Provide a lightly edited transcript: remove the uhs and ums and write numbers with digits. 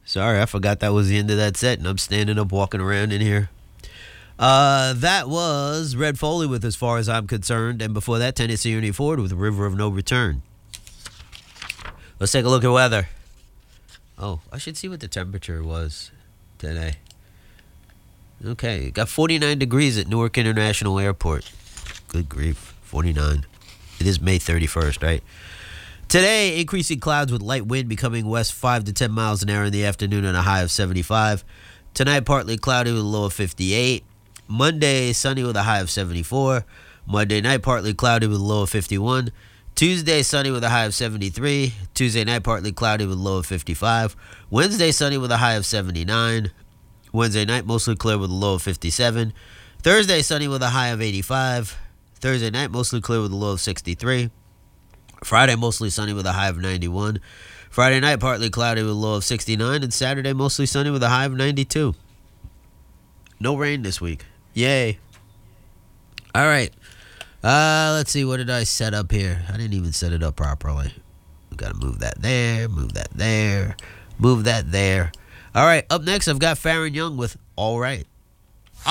Sorry, I forgot that was the end of that set, and I'm standing up walking around in here. That was Red Foley with As Far As I'm Concerned, and before that, Tennessee Ernie Ford with River of No Return. Let's take a look at weather. Oh, I should see what the temperature was today. Okay, got 49 degrees at Newark International Airport. Good grief, 49. It is May 31st, right? Today, increasing clouds with light wind becoming west 5 to 10 miles an hour in the afternoon and a high of 75. Tonight, partly cloudy with a low of 58. Monday, sunny with a high of 74. Monday night, partly cloudy with a low of 51. Tuesday, sunny with a high of 73. Tuesday night, partly cloudy with a low of 55. Wednesday, sunny with a high of 79. Wednesday night, mostly clear with a low of 57. Thursday, sunny with a high of 85. Thursday night, mostly clear with a low of 63. Friday, mostly sunny with a high of 91. Friday night, partly cloudy with a low of 69. And Saturday, mostly sunny with a high of 92. No rain this week. Yay. All right. Let's see. What did I set up here? I didn't even set it up properly. We got to move that there, move that there, move that there. All right. Up next, I've got Farron Young with All Right.